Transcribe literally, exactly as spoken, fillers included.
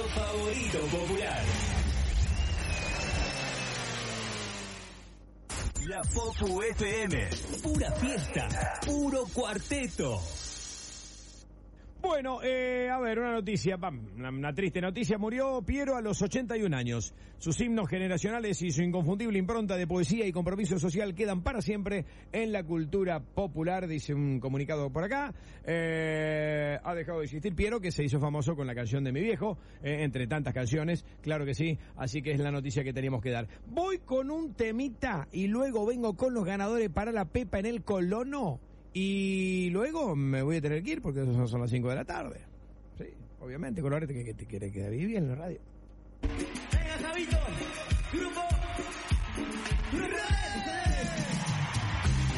favorito popular. La Popu F M. Pura fiesta, puro cuarteto. Bueno, eh, a ver, una noticia, una, una triste noticia. Murió Piero a los ochenta y un años. Sus himnos generacionales y su inconfundible impronta de poesía y compromiso social quedan para siempre en la cultura popular, dice un comunicado por acá. Eh, ha dejado de existir Piero, que se hizo famoso con la canción de Mi Viejo, eh, entre tantas canciones, claro que sí, así que es la noticia que teníamos que dar. Voy con un temita y luego vengo con los ganadores para la Pepa en el Colono. Y luego me voy a tener que ir porque son, son las cinco de la tarde. Sí, obviamente, colorete que, que te quiere quedar bien en la radio. Venga, Sabito, grupo.